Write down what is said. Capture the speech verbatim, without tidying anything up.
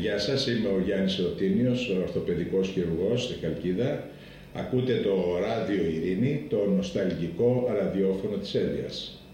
Γεια σας, είμαι ο Γιάννης Ρωτίνιος, ορθοπαιδικός χειρουργός στη Χαλκίδα. Ακούτε το Ράδιο Ειρήνη, το νοσταλγικό ραδιόφωνο της Έλβειας.